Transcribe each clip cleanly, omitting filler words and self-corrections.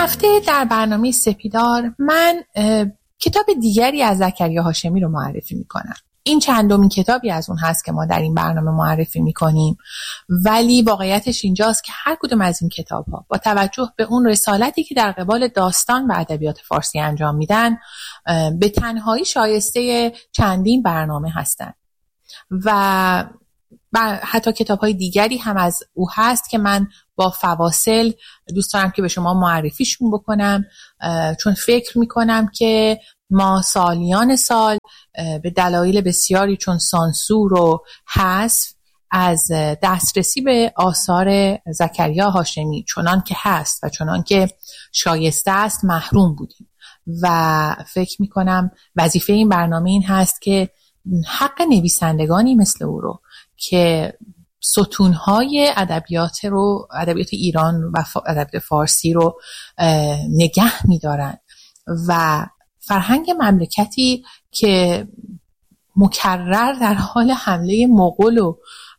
هفته در برنامه سپیدار من کتاب دیگری از زکریا هاشمی رو معرفی میکنم. این چندمین کتابی از اون هست که ما در این برنامه معرفی میکنیم، ولی واقعیتش اینجاست که هر کدوم از این کتاب‌ها با توجه به اون رسالتی که در قبال داستان و ادبیات فارسی انجام میدن به تنهایی شایسته چندین برنامه هستن و حتی کتاب‌های دیگری هم از او هست که من با فواصل دوست دارم که به شما معرفیشون بکنم، چون فکر میکنم که ما سالیان سال به دلایل بسیاری چون سانسور و حذف از دسترسی به آثار زکریا هاشمی چنان که هست و چنان که شایسته است محروم بودیم و فکر میکنم وظیفه این برنامه این هست که حق نویسندگانی مثل او رو که ستونهای ادبیات ایران و ادبیات فارسی رو نگه می‌دارن و فرهنگ مملکتی که مکرر در حال حمله مغول و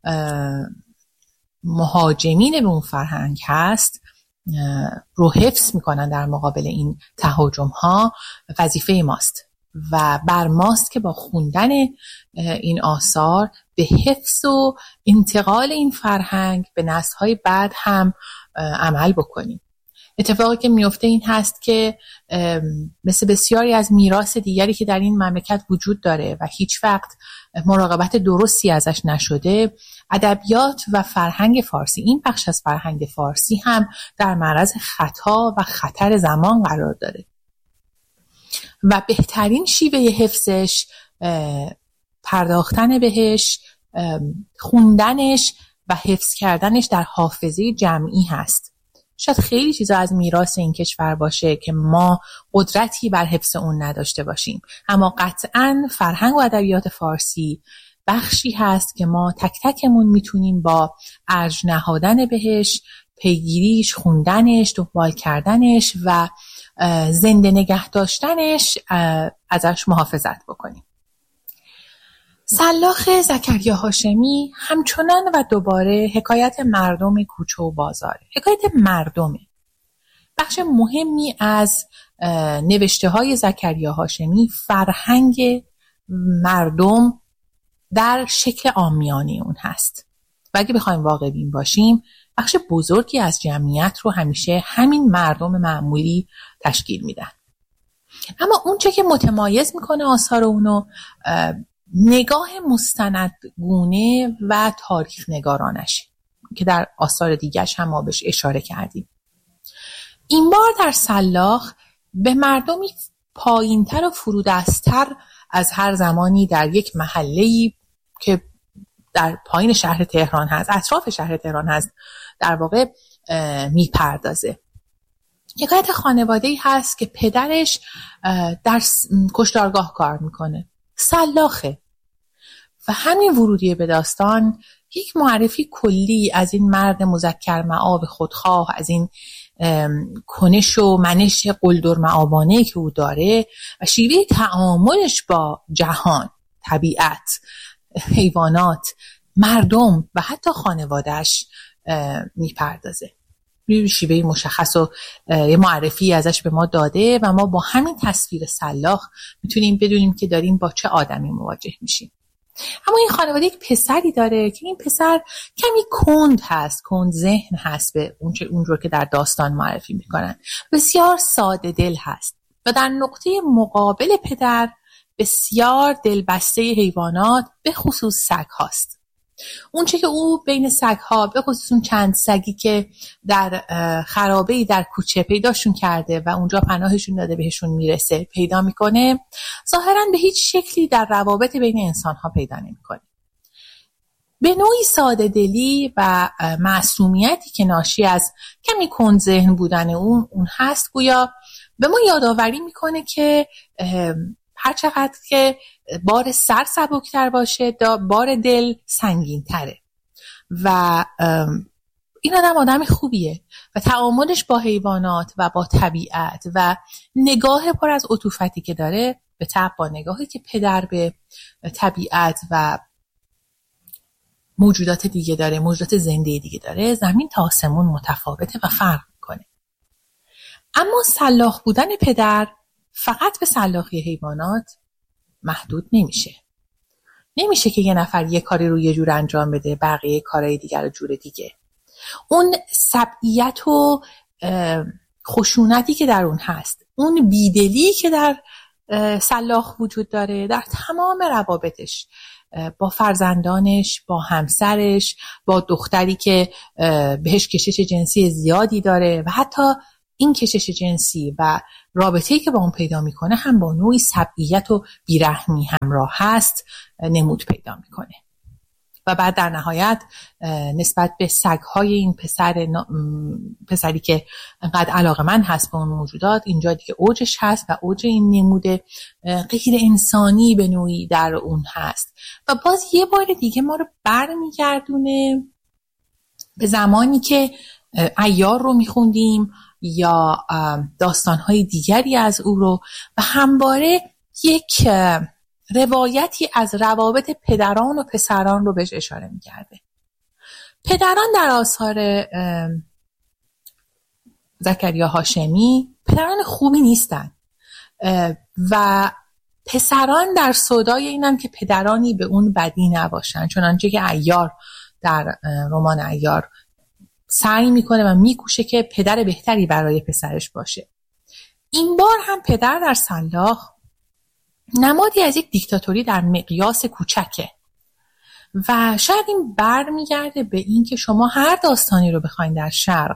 مهاجمین به اون فرهنگ هست رو حفظ میکنن در مقابل این تهاجم‌ها، وظیفه ماست و بر ماست که با خوندن این آثار به حفظ و انتقال این فرهنگ به نسل‌های بعد هم عمل بکنیم. اتفاقی که میفته این هست که مثل بسیاری از میراث دیگری که در این مملکت وجود داره و هیچ وقت مراقبت درستی ازش نشده، ادبیات و فرهنگ فارسی، این بخش از فرهنگ فارسی هم در معرض خطا و خطر زمان قرار داره و بهترین شیوه حفظش پرداختن بهش، خوندنش و حفظ کردنش در حافظه جمعی هست. شاید خیلی چیزا از میراث این کشور باشه که ما قدرتی بر حفظ اون نداشته باشیم، اما قطعاً فرهنگ و ادبیات فارسی بخشی هست که ما تک تکمون میتونیم با ارج نهادن بهش، پیگیریش، خوندنش، دنبال کردنش و زنده نگه داشتنش ازش محافظت بکنیم. سلاخ زکریا هاشمی همچنان و دوباره حکایت مردم کوچه و بازاره. حکایت مردمه. بخش مهمی از نوشته های زکریا هاشمی فرهنگ مردم در شکل عامیانه اون هست و اگه بخوایم واقع بین باشیم بخش بزرگی از جمعیت رو همیشه همین مردم معمولی تشکیل میدن. اما اون چه که متمایز میکنه آثار اونو نگاه مستندگونه و تاریخ نگارانش که در آثار دیگرش هم ما بهش اشاره کردیم. این بار در سلاخ به مردمی پایینتر و فرودستر از هر زمانی در یک محله‌ای که در پایین شهر تهران هست، اطراف شهر تهران هست، در واقع میپردازه. حکایت خانواده‌ای هست که پدرش در کشتارگاه کار میکنه، سلاخه و همین ورودی به داستان یک معرفی کلی از این مرد مذکر مآب خودخواه، از این کنش و منش قلدر مآبانه که او داره و شیوه تعاملش با جهان، طبیعت، حیوانات، مردم و حتی خانواده‌اش میپردازه. شیوه مشخص و یه معرفی ازش به ما داده و ما با همین تصویر سلاخ میتونیم بدونیم که داریم با چه آدمی مواجه میشیم. اما این خانواده یک پسری داره که این پسر کمی کند هست، کند ذهن هست به اونجور که در داستان معرفی میکنن، بسیار ساده دل هست و در نقطه مقابل پدر بسیار دلبسته حیوانات به خصوص سگ هاست. اون چه که او بین سگ ها به خصوص اون چند سگی که در خرابه‌ای در کوچه پیداشون کرده و اونجا پناهشون داده بهشون میرسه پیدا میکنه، ظاهراً به هیچ شکلی در روابط بین انسان ها پیدا نمیکنه. به نوعی ساده دلی و معصومیتی که ناشی از کمی کند ذهن بودن اون هست، گویا به ما یادآوری میکنه که هر چقدر که بار سر سبکتر باشه بار دل سنگین تره و این آدم خوبیه و تعاملش با حیوانات و با طبیعت و نگاه پر از عطوفتی که داره به طبع با نگاهی که پدر به طبیعت و موجودات دیگه داره، موجودات زنده دیگه داره، زمین تا آسمون متفاوته و فرق میکنه. اما سلاخ بودن پدر فقط به سلاخی حیوانات محدود نمیشه که یه نفر یه کاری رو یه جور انجام بده، بقیه کارهای دیگر رو جور دیگه. اون سبعیت و خشونتی که در اون هست، اون بیدلی که در سلاخ وجود داره، در تمام روابطش با فرزندانش، با همسرش، با دختری که بهش کشش جنسی زیادی داره و حتی این کشش جنسی و رابطه‌ای که با اون پیدا میکنه هم با نوعی سبعیت و بیرحمی همراه هست، نمود پیدا میکنه. و بعد در نهایت نسبت به سگ‌های این پسری که انقدر علاقه‌مند هست به اون موجودات، اینجا دیگه اوجش هست و اوج این نمود غیر انسانی به نوعی در اون هست. و باز یه بار دیگه ما رو برمیگردونه به زمانی که عیار رو میخوندیم یا داستان‌های دیگری از او رو و همواره یک روایتی از روابط پدران و پسران رو بهش اشاره می‌کرده. پدران در آثار زکریا هاشمی پدران خوبی نیستن و پسران در سودای اینن که پدرانی به اون بدی نباشن، چنانچه که عیار در رمان عیار سعی میکنه و میکوشه که پدر بهتری برای پسرش باشه. این بار هم پدر در سلاخ نمادی از یک دیکتاتوری در مقیاس کوچکه و شاید این برمیگرده به این که شما هر داستانی رو بخواین در شرق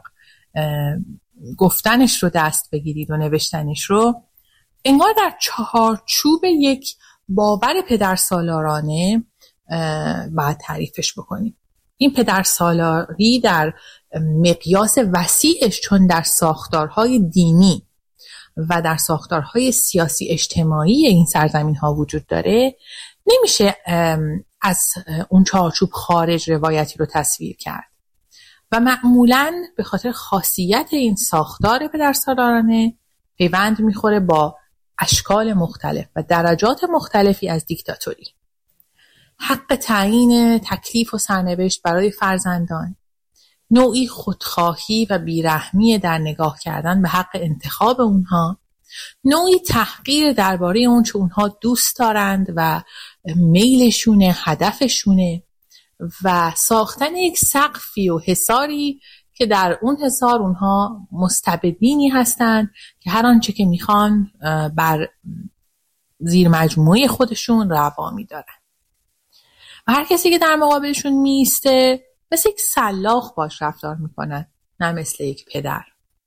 گفتنش رو دست بگیرید و نوشتنش رو، انگار در چهارچوب یک باور پدرسالارانه باید تعریفش بکنید. این پدرسالاری در مقیاس وسیعش، چون در ساختارهای دینی و در ساختارهای سیاسی اجتماعی این سرزمین ها وجود داره، نمیشه از اون چارچوب خارج روایتی رو تصویر کرد و معمولاً به خاطر خاصیت این ساختار پدرسالارانه پیوند میخوره با اشکال مختلف و درجات مختلفی از دیکتاتوری. حق تعیین تکلیف و سرنوشت برای فرزندان، نوعی خودخواهی و بیرحمی در نگاه کردن به حق انتخاب اونها، نوعی تحقیر درباره اون چه اونها دوست دارند و میلشونه، هدفشونه و ساختن یک سقفی و حصاری که در اون حصار اونها مستبدینی هستند که هر آنچه که میخوان بر زیر مجموعه خودشون روا میدارن و هر کسی که در مقابلشون میسته مثل یک سلاخ باش رفتار میکنن، نه مثل یک پدر.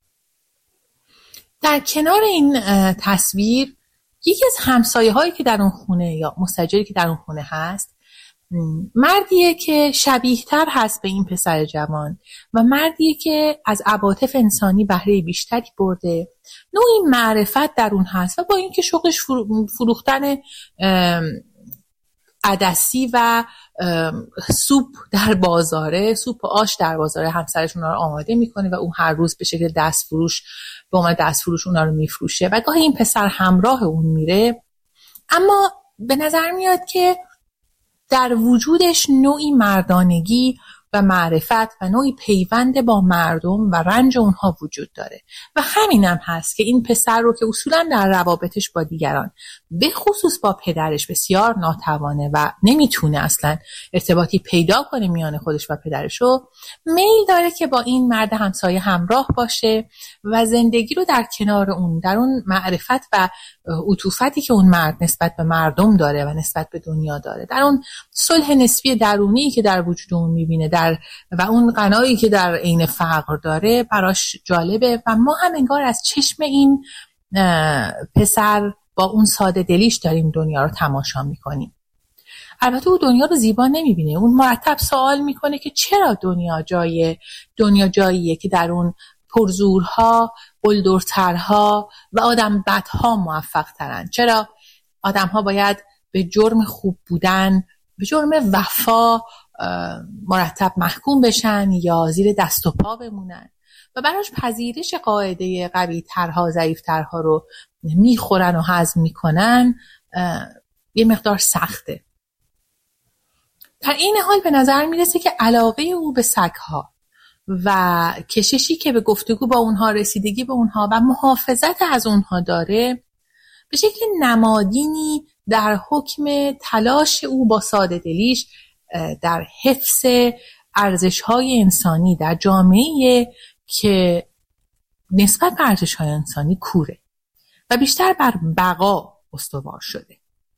در کنار این تصویر یکی از همسایه هایی که در اون خونه یا مستاجری که در اون خونه هست، مردیه که شبیه تر هست به این پسر جوان و مردیه که از عواطف انسانی بهره بیشتری برده، نوعی معرفت در اون هست و با اینکه شغلش فروختن عدسی و سوپ در بازاره، سوپ و آش در بازاره، همسرشون رو آماده میکنه و اون هر روز به شکل دستفروش به عنوان دستفروش اونا رو میفروشه و گاهی این پسر همراه اون میره، اما به نظر میاد که در وجودش نوعی مردانگی و معرفت و نوعی پیوند با مردم و رنج اونها وجود داره و همینم هست که این پسر رو که اصولا در روابطش با دیگران به خصوص با پدرش بسیار ناتوانه و نمیتونه اصلا ارتباطی پیدا کنه میان خودش و پدرشو، میل داره که با این مرد همسایه همراه باشه و زندگی رو در کنار اون، در اون معرفت و عطوفتی که اون مرد نسبت به مردم داره و نسبت به دنیا داره، در اون صلح نسبی درونی که در وجود اون میبینه و اون قنایی که در عین فقر داره براش جالبه و ما هم انگار از چشم این پسر با اون ساده دلیش داریم دنیا رو تماشا میکنیم. البته اون دنیا رو زیبا نمیبینه، اون مرتب سوال میکنه که چرا دنیا جاییه که در اون پرزورها، قلدرترها و آدم بدها موفق ترن، چرا آدمها باید به جرم خوب بودن، به جرم وفا مرتب محکوم بشن یا زیر دست و پا بمونن و براش پذیرش قاعده قوی ترها ضعیف ترها رو میخورن و هضم میکنن یه مقدار سخته. در این حال به نظر میرسه که علاقه او به سگها و کششی که به گفتگو با اونها، رسیدگی به اونها و محافظت از اونها داره، به شکل نمادینی در حکم تلاش او با ساده دلیش در حفظ ارزش‌های انسانی در جامعه که نسبت به ارزش‌های انسانی کوره و بیشتر بر بقا استوار شده.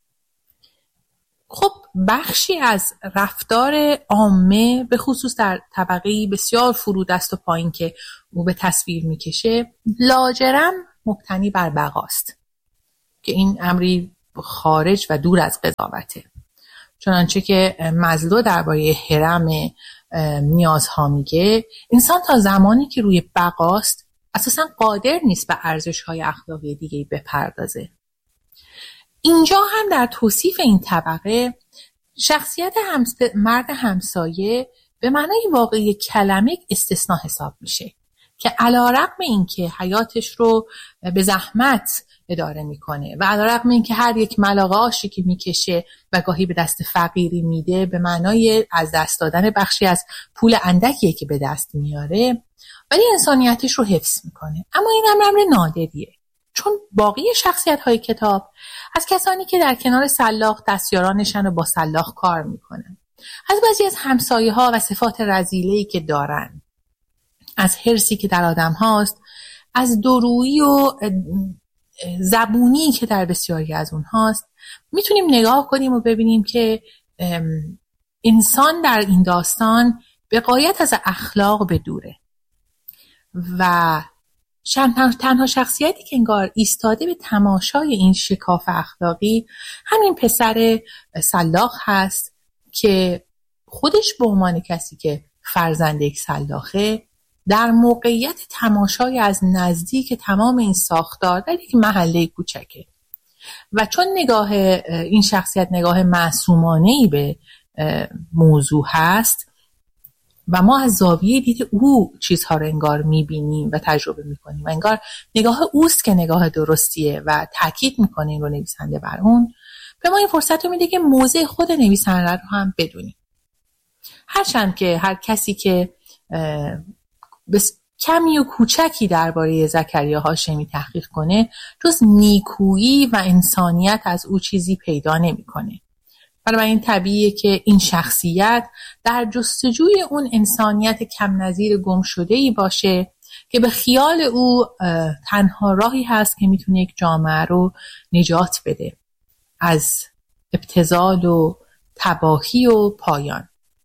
خب بخشی از رفتار عامه به خصوص در طبقه‌ای بسیار فرودست و پایین که او به تصویر میکشه لاجرم مبتنی بر بقاست که این امری خارج و دور از قضاوته. چنانچه که مازلو درباره هرم نیازها میگه انسان تا زمانی که روی بقاست اساساً قادر نیست به ارزش‌های اخلاقی دیگه بپردازه. اینجا هم در توصیف این طبقه شخصیت مرد همسایه به معنای واقعی کلمه استثناء حساب میشه که علی‌رغم اینکه حیاتش رو به زحمت اداره میکنه و علی‌رغم اینکه هر یک ملاقه آشی که میکشه و گاهی به دست فقیری میده به معنای از دست دادن بخشی از پول اندکیه که به دست میاره، ولی انسانیتش رو حفظ میکنه. اما این امر نادریه، چون باقی شخصیت‌های کتاب از کسانی که در کنار سلاخ دستیارانشن و با سلاخ کار میکنن، از بعضی از همسایه‌ها و صفات رذیله‌ای که دارن، از حرصی که در آدم هاست، از دورویی و زبونی که در بسیاری از اونهاست، میتونیم نگاه کنیم و ببینیم که انسان در این داستان به غایت از اخلاق به دوره و تنها شخصیتی که انگار ایستاده به تماشای این شکاف اخلاقی همین پسر سلاخ هست که خودش به عنوان کسی که فرزند یک سلاخه در موقعیت تماشای از نزدیک تمام این ساختار در یک محله کوچکه و چون نگاه این شخصیت نگاه معصومانه‌ای به موضوع هست و ما از زاویه دید او چیزها رو انگار میبینیم و تجربه میکنیم و انگار نگاه اوست که نگاه درستیه و تاکید میکنه این رو نویسنده بر اون، به ما این فرصت رو میده که موضع خود نویسنده رو هم بدونیم. هرچند که هر کسی که کمی و کوچکی درباره زکریا هاشمی تحقیق کنه جز نیکویی و انسانیت از او چیزی پیدا نمیکنه. بنابراین طبیعیه که این شخصیت در جستجوی اون انسانیت کم نظیر گم شده‌ای باشه که به خیال او تنها راهی هست که میتونه یک جامعه رو نجات بده از ابتذال و تباهی و پایان.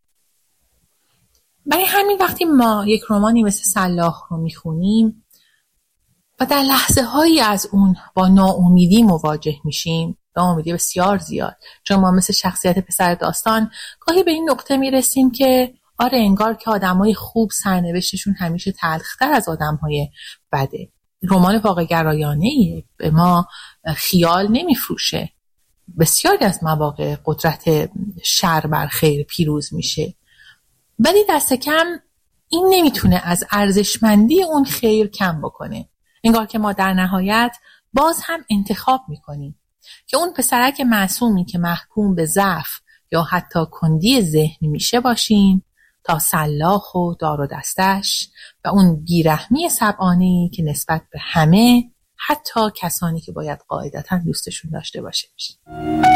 برای همین وقتی ما یک رمانی مثل سلاخ رو میخونیم و در لحظه هایی از اون با ناامیدی مواجه میشیم، ناامیدی بسیار زیاد، چون ما مثل شخصیت پسر داستان گاهی به این نقطه میرسیم که آره انگار که آدمای خوب سرنوشتشون همیشه تلختر از آدمهای بده. رمان واقع‌گرایانه‌ایه، به ما خیال نمیفروشه. بسیاری از مواقع قدرت شر بر خیر پیروز میشه، ولی دست کم این نمیتونه از ارزشمندی اون خیر کم بکنه. انگار که ما در نهایت باز هم انتخاب میکنیم که اون پسرک معصومی که محکوم به ضعف یا حتی کندی ذهن میشه باشیم تا سلاخ و دار و دستش و اون بیرحمی سبعانه‌ای که نسبت به همه، حتی کسانی که باید قاعدتاً دوستشون داشته باشه.